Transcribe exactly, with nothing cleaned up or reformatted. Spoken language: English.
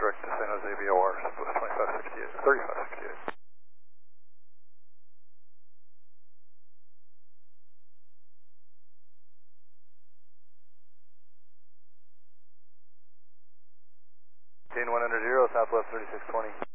direct to San Jose V O R, Southwest twenty-five sixty-eight, thirty-five sixty-eight. Gain one hundred, Southwest thirty-six twenty.